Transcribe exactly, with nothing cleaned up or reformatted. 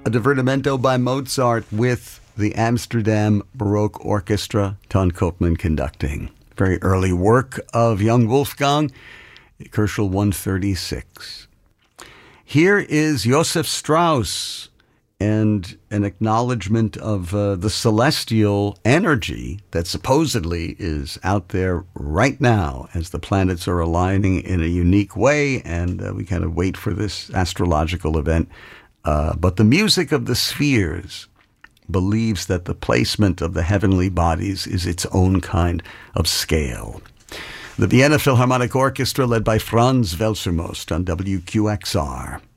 a divertimento by Mozart with the Amsterdam Baroque Orchestra, Ton Koopman conducting. Very early work of young Wolfgang, Koelschel one thirty-six. Here is Josef Strauss and an acknowledgement of uh, the celestial energy that supposedly is out there right now as the planets are aligning in a unique way, and uh, we kind of wait for this astrological event. Uh, but the music of the spheres believes that the placement of the heavenly bodies is its own kind of scale. The Vienna Philharmonic Orchestra, led by Franz Welsermost on W Q X R.